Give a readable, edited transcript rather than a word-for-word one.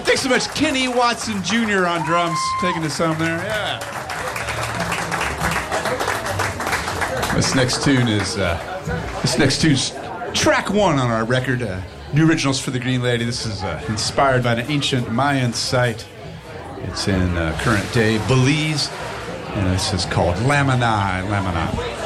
Thanks so much, Kenny Watson Jr. on drums, taking us home there. Yeah. This next tune's track one on our record. New originals for the Green Lady. This is inspired by an ancient Mayan site. It's in current day Belize, and this is called Lamini.